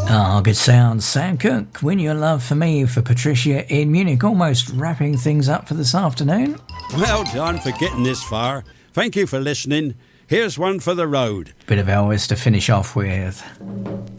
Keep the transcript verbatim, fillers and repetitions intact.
Ah, good sound. Sam Cooke, Win Your Love for Me for Patricia in Munich. Almost wrapping things up for this afternoon. Well done for getting this far. Thank you for listening. Here's one for the road. Bit of Elvis to finish off with.